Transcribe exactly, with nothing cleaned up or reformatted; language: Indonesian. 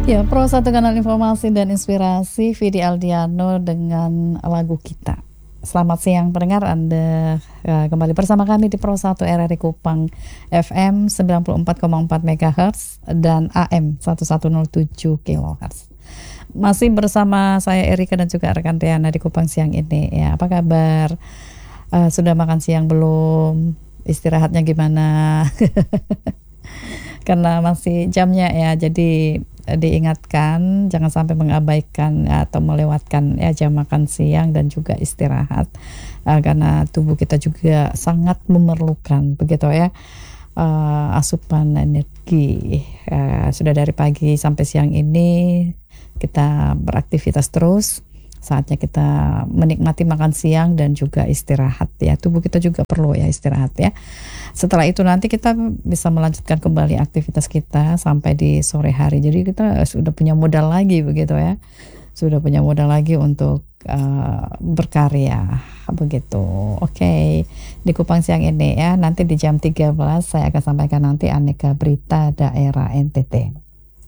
Ya, Pro satu kanal informasi dan inspirasi, Vidi Aldiano dengan lagu Kita. Selamat siang pendengar, Anda uh, kembali bersama kami di Pro satu R R I Kupang F M sembilan puluh empat koma empat megahertz dan A M seribu seratus tujuh kilohertz. Masih bersama saya Erika dan juga rekan Riana di Kupang siang ini. Ya, apa kabar? Uh, sudah makan siang belum? Istirahatnya gimana? Karena masih jamnya ya, jadi diingatkan jangan sampai mengabaikan atau melewatkan ya jam makan siang dan juga istirahat, uh, karena tubuh kita juga sangat memerlukan begitu ya uh, asupan energi. Uh, sudah dari pagi sampai siang ini kita beraktivitas terus, saatnya kita menikmati makan siang dan juga istirahat ya. Tubuh kita juga perlu ya istirahat ya. Setelah itu nanti kita bisa melanjutkan kembali aktivitas kita sampai di sore hari. Jadi kita sudah punya modal lagi begitu ya. Sudah punya modal lagi untuk uh, berkarya begitu. Oke. Okay. Di Kupang siang ini ya, nanti di jam tiga belas saya akan sampaikan nanti aneka berita daerah N T T.